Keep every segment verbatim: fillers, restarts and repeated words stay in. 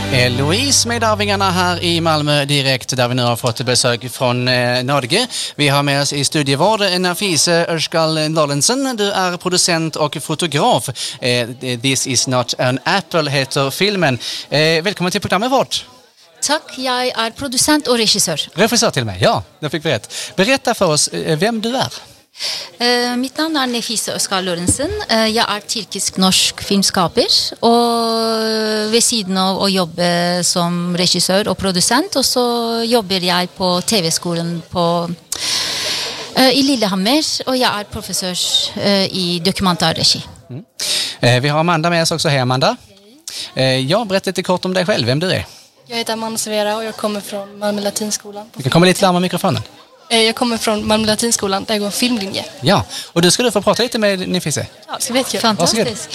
Louise med Arvingarna här i Malmö direkt där vi nu har fått besök från eh, Norge. Vi har med oss i studievård Nafise Ørskal Lollensen. Du är producent och fotograf. Eh, This is not an apple heter filmen. Eh, välkommen till programmet vårt. Tack, jag är producent och regissör. Regissör till mig, ja, det fick vi rätt. Berätta för oss eh, vem du är. Uh, mitt navn er Nafise Ørskal Lollensen. Uh, jeg er tyrkisk-norsk filmskaper, og ved siden av å jobbe som regissør og produsent, og så jobber jeg på T V-skolen på, uh, i Lillehammer, og jeg er professor uh, i dokumentarregi. Mm. Uh, vi har Amanda med oss också. Hej Amanda. Uh, ja, berätta lite kort om dig själv, vem du är. Jag heter Amanda Severa och jag kommer från Malmö Latinskolan. Du kan komma lite närmare mikrofonen. Jag kommer från Malmö Latinskolan där jag går en filmlinje. Ja, och du skulle få prata lite med Nafise. Ja, det ska bli kul. Fantastisk.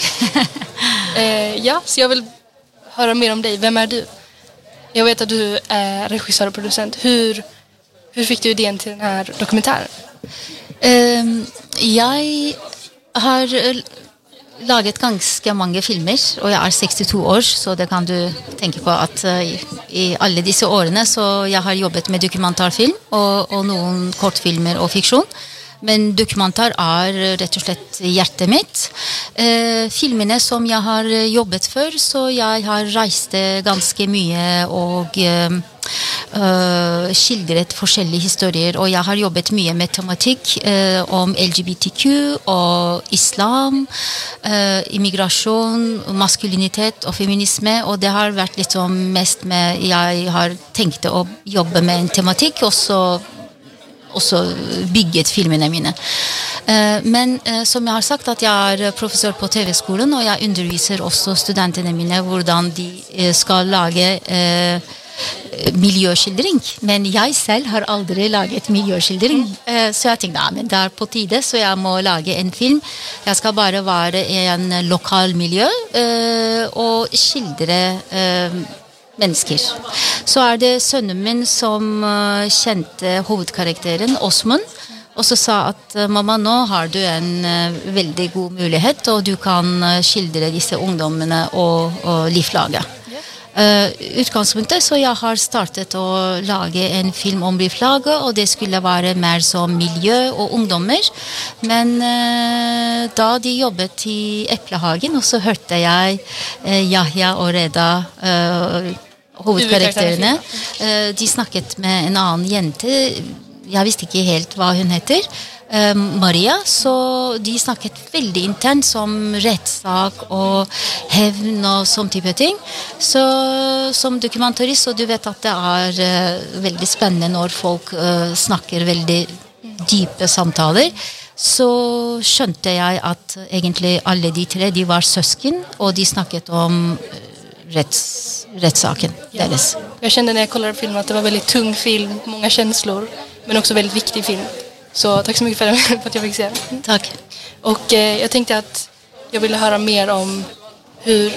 eh, ja, så jag vill höra mer om dig. Vem är du? Jag vet att du är regissör och producent. Hur, hur fick du idén till den här dokumentären? Uh, jeg har laget ganske mange filmer, og jeg er sekstito år, så det kan du tenke på at uh, i, i alle disse årene så jeg har jobbet med dokumentarfilm og, og noen kortfilmer og fiksjon. Men dokumentar er rett og slett hjertet mitt. Uh, filmene som jeg har jobbet for, så jeg har reist ganske mye og uh, Uh, skildret forskjellige historier, og jeg har jobbet mye med tematikk uh, om L G B T Q og islam, uh, immigrasjon, maskulinitet og feminisme, og det har vært litt som mest med jeg har tenkt å jobbe med en tematikk, og så også bygget filmene mine. Uh, men uh, som jeg har sagt at jeg er professor på T V-skolen, og jeg underviser også studentene mine hvordan de uh, skal lage uh, miljøskildring, men jeg selv har aldri laget miljøskildring, så jeg tenkte, ja, men det er på tide, så jeg må lage en film. Jeg skal bare være i en lokal miljø og skildre mennesker. Så er det sønnen min som kjente hovedkarakteren, Osmund, og så sa at mamma, nå har du en veldig god mulighet, og du kan skildre disse ungdommene og, og livslaget. Uh, utgangspunktet, så jeg har startet å lage en film om livslaget, og det skulle være mer som miljø og ungdommer, men uh, da de jobbet i Eplehagen, og så hørte jeg uh, Yahya og Reda, uh, hovedkarakterene, uh, de snakket med en annen jente, jeg visste ikke helt hva hun heter, Uh, Maria, så de snakket veldig intens om rettssak og hevn og sånn type ting. Så som dokumentarist, så du vet at det er uh, veldig spennende når folk uh, snakker veldig dype samtaler, så skjønte jeg at egentlig alle de tre, de var søsken, og de snakket om uh, retts, rettssaken deres. Ja. Jag kände när jag kollade filmen att det var väldigt tung film, många känslor, men också väldigt viktig film. Så tack så mycket för, för att jag fick se den. Tack. Och eh, jag tänkte att jag ville höra mer om hur,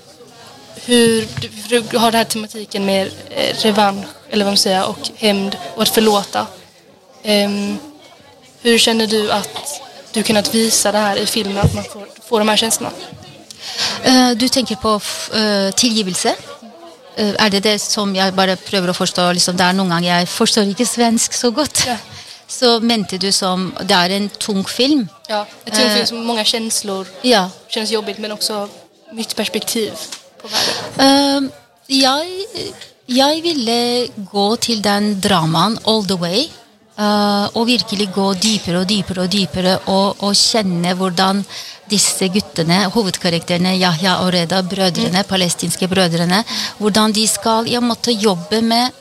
hur du, du har den här tematiken med eh, revansch, eller vad man säger, och hämnd och att förlåta. Um, hur känner du att du kunnat visa det här i filmen, att man får, får de här känslorna? Uh, du tenker på uh, tilgivelse? Uh, er det det som jeg bare prøver å forstå? Liksom, det er noen ganger jeg forstår ikke svensk så godt. Ja. Så mente du som, det är en tung film? Ja, en tung film som många känslor. Ja. Känns jobbigt, men också nytt perspektiv på världen. Uh, jag, jag ville gå till den draman all the way. Uh, og virkelig gå dypere og dypere og dypere og, og kjenne hvordan disse guttene, hovedkarakterene Yahya og Reda, brødrene, mm. palestinske brødrene, hvordan de skal, jeg måtte jobbe med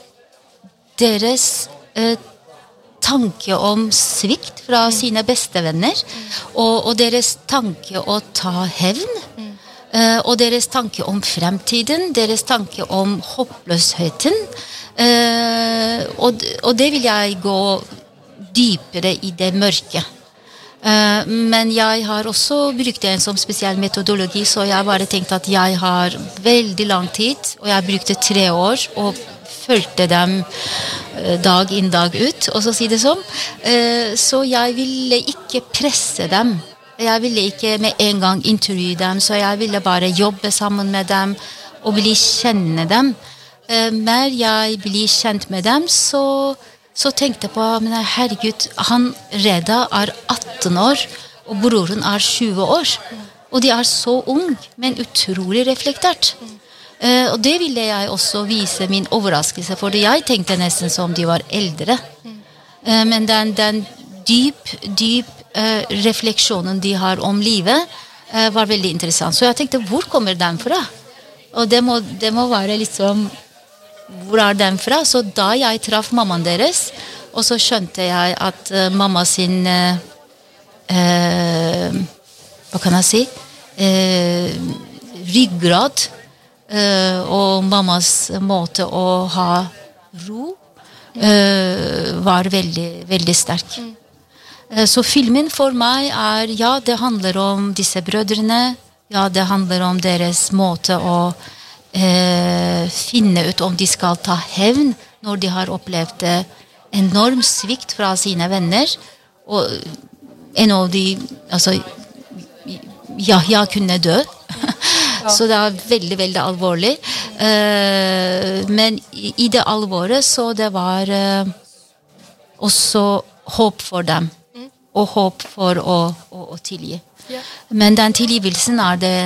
deres uh, tanke om svikt fra mm. sine bestevenner, mm. og, og deres tanke å ta hevn, mm. uh, og deres tanke om fremtiden, deres tanke om håpløsheten, uh, og, og det vil jeg gå dypere i det mørke. Uh, men jeg har også brukt en som spesiell metodologi, så jeg bare tenkte at jeg har veldig lang tid, og jeg brukte tre år, og følte dem dag inn dag ut, og så si det sånn. Så jeg ville ikke presse dem. Jeg ville ikke med en gang intervjue dem, så jeg ville bare jobbe sammen med dem og bli kjenne dem. Eh, når jeg blir kjent med dem, så, så tenkte jeg på, men herregud, han Reda er atten år, og broren er tjue år. Og de er så ung, men utrolig reflektert. Uh, og det ville jeg også vise min overraskelse, for jeg tenkte nesten som de var eldre. Uh, men den, den dyp, dyp uh, refleksjonen de har om livet uh, var veldig interessant. Så jeg tenkte, hvor kommer den fra? Og det må, det må være liksom, hvor er den fra? Så da jeg traff mammaen deres, og så skjønte jeg at uh, mamma sin, uh, uh, hva kan jeg si, uh, ryggrad, Uh, og mammas måte å ha ro uh, var veldig, veldig sterk. Mm. Uh, så filmen for meg er, ja, det handler om disse brødrene, ja, det handler om deres måte å uh, finne ut om de skal ta hevn når de har opplevd uh, enorm svikt fra sine venner, og en av de, altså, ja, jeg kunne dø. Ja. Så det er veldig, veldig alvorlig. Uh, men i, i det alvoret så det var uh, også håp for dem. Mm. Og håp for å, å, å tilgi. Ja. Men den tilgivelsen er det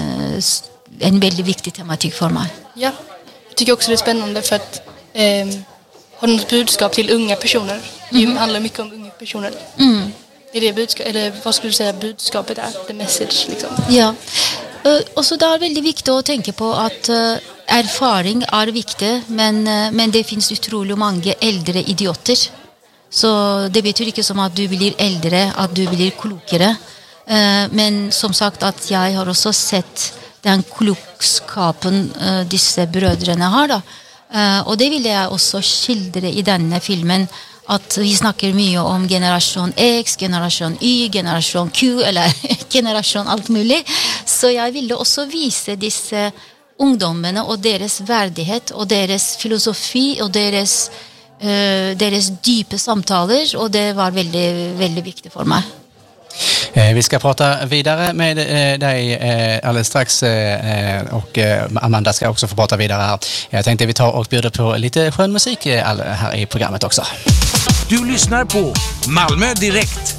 en veldig viktig tematikk for meg. Ja, jeg tycker också det är spännande för att eh, ha något budskap till unga personer. Det mm. handlar mycket om unga personer. Mm. Är det budskap, eller vad skulle du säga budskapet är? The message liksom. Ja. Uh, også det er veldig viktig å tenke på at uh, erfaring er viktig, men, uh, men det finnes utrolig mange eldre idioter. Så det betyr ikke som at du blir eldre, at du blir klokere. Uh, men som sagt at jeg har også sett den klokskapen uh, disse brødrene har da. Uh, og det vil jeg også skildre i denne filmen, at vi snakker mye om generasjon X, generasjon Y, generasjon Q, eller generasjon alt mulig. Så jeg ville også vise disse ungdommene og deres verdighet, og deres filosofi, og deres, uh, deres dype samtaler, og det var veldig, veldig viktig for meg. Eh, vi ska prata vidare med eh, dig eh, alldeles strax eh, och eh, Amanda ska också få prata vidare här. Jag tänkte vi tar och bjuder på lite skön musik eh, här i programmet också. Du lyssnar på Malmö Direkt.